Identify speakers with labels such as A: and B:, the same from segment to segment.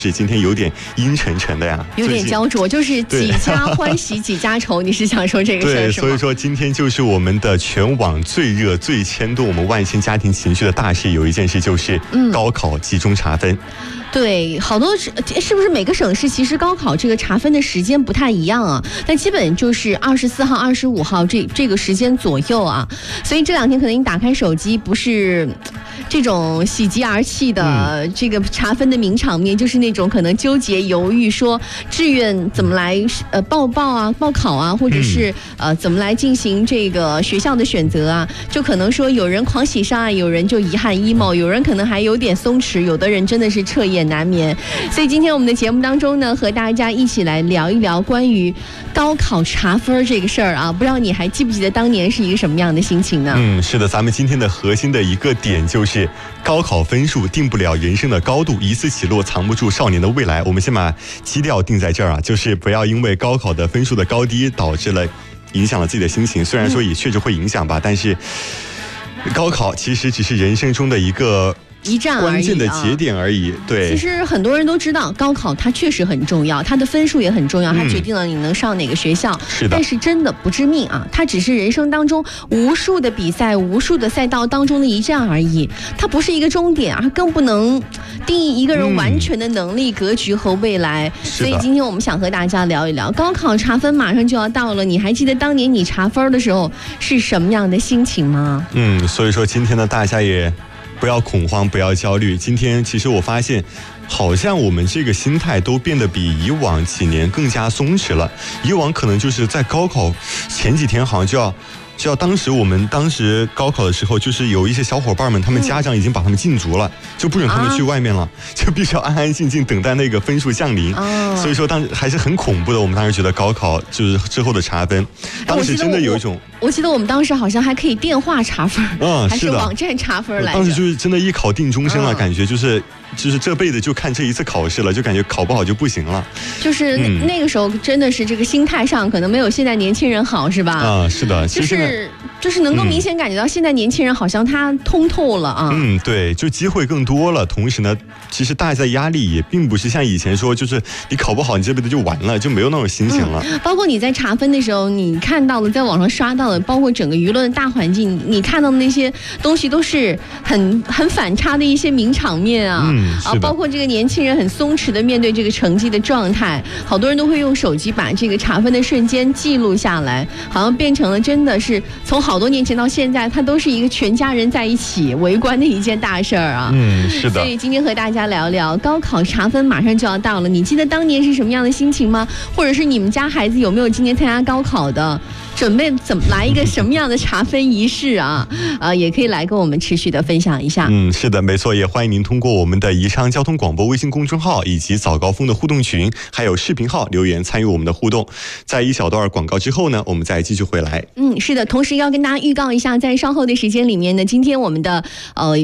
A: 是今天有点阴沉沉的呀，
B: 有点焦灼，就是几家欢喜几家愁，你是想说这个事儿是吗？
A: 对，所以说今天就是我们的全网最热、最牵动我们万千家庭情绪的大事，有一件事就是高考集中查分。
B: 对，好多是不是每个省市其实高考这个查分的时间不太一样啊？但基本就是24号、25号这个时间左右啊。所以这两天可能你打开手机，不是这种喜极而泣的这个查分的名场面，就是那种可能纠结犹豫，说志愿怎么来报考啊，或者是怎么来进行这个学校的选择啊，就可能说有人狂喜上岸，有人就遗憾 emo， 有人可能还有点松弛，有的人真的是彻夜难眠。所以今天我们的节目当中呢，和大家一起来聊一聊关于高考查分这个事儿啊，不知道你还记不记得当年是一个什么样的心情呢？
A: 是的，咱们今天的核心的一个点就是高考分数定不了人生的高度，一次起落藏不住少年的未来。我们先把基调定在这儿啊，就是不要因为高考的分数的高低导致了影响了自己的心情，虽然说也确实会影响吧，但是高考其实只是人生中的一个
B: 站而已，
A: 关键的节点而已。对，
B: 其实很多人都知道高考它确实很重要，它的分数也很重要，它决定了你能上哪个学校。
A: 是的，
B: 但是真的不致命啊，它只是人生当中无数的比赛、无数的赛道当中的一站而已，它不是一个终点啊，更不能定义一个人完全的能力、格局和未来。所以今天我们想和大家聊一聊高考查分马上就要到了，你还记得当年你查分的时候是什么样的心情吗？
A: 所以说今天呢，大家也不要恐慌，不要焦虑。今天其实我发现好像我们这个心态都变得比以往几年更加松弛了。以往可能就是在高考前几天好像就要我们当时高考的时候，就是有一些小伙伴们，他们家长已经把他们禁足了，就不准他们去外面了，就必须要安安静静等待那个分数降临。所以说当时还是很恐怖的。我们当时觉得高考就是之后的查分，当时真的有一种，
B: 我记得我们当时好像还可以电话查分，还是网站查分来着。
A: 当时就是真的一考定终身了，感觉就是这辈子就看这一次考试了，就感觉考不好就不行了。
B: 就是那个时候真的是这个心态上可能没有现在年轻人好，是吧？
A: 是的，
B: 就是能够明显感觉到现在年轻人好像他通透了啊。
A: 对，就机会更多了。同时呢，其实大家的压力也并不是像以前说，就是你考不好你这辈子就完了，就没有那种心情了。
B: 包括你在查分的时候，你看到的，在网上刷到的，包括整个舆论的大环境，你看到的那些东西都是很反差的一些名场面啊。包括这个年轻人很松弛的面对这个成绩的状态，好多人都会用手机把这个查分的瞬间记录下来，好像变成了真的是从好多年前到现在，它都是一个全家人在一起围观的一件大事儿啊。
A: 是的。
B: 所以今天和大家聊聊高考查分马上就要到了，你记得当年是什么样的心情吗？或者是你们家孩子有没有今年参加高考的？准备怎么来一个什么样的查分仪式啊？也可以来跟我们持续的分享一下。
A: 是的，没错，也欢迎您通过我们的宜昌交通广播微信公众号以及早高峰的互动群，还有视频号留言参与我们的互动。在一小段广告之后呢，我们再继续回来。
B: 是的，同时要跟大家预告一下，在稍后的时间里面呢，今天我们的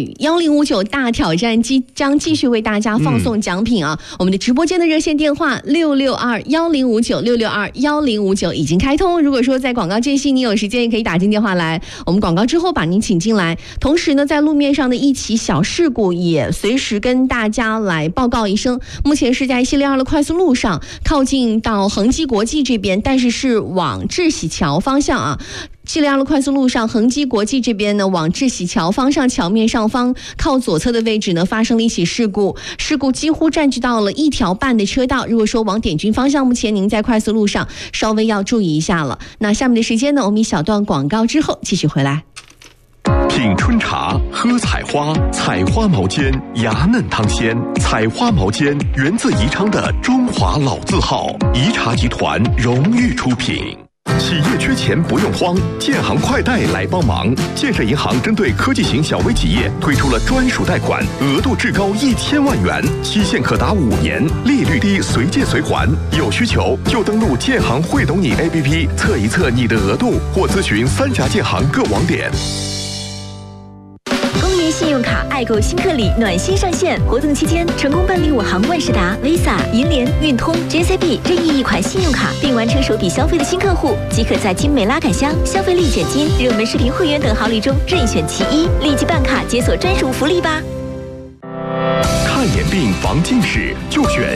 B: 1059大挑战将继续为大家放送奖品啊。我们的直播间的热线电话6621059，6621059已经开通。如果说在广告间隙你有时间也可以打进电话来，我们广告之后把您请进来。同时呢，在路面上的一起小事故也随时跟大家来报告一声。目前是在702的快速路上，靠近到恒基国际这边，但是是往智喜桥方向啊。702的快速路上，恒基国际这边呢，往智喜桥方向桥面上方靠左侧的位置呢，发生了一起事故几乎占据到了1条半的车道。如果说往点军方向，目前您在快速路上稍微要注意一下了。那下面的时间呢，我们一小段广告之后继续回来。
C: 品春茶，喝采花，采花毛尖，芽嫩汤鲜。采花毛尖源自宜昌的中华老字号，宜茶集团荣誉出品。企业缺钱不用慌，建行快贷来帮忙。建设银行针对科技型小微企业推出了专属贷款，额度至高1000万元，期限可达5年，利率低，随借随还。有需求就登录建行会懂你 APP 测一测你的额度，或咨询3家建行各网点。
D: 信用卡爱购新客礼暖心上线，活动期间成功办理我行万事达、Visa、银联、运通、JCB 任意一款信用卡，并完成首笔消费的新客户，即可在精美拉杆箱、消费立减金、热门视频会员等好礼中任选其一，立即办卡解锁专属福利吧！
C: 看眼病防近视就选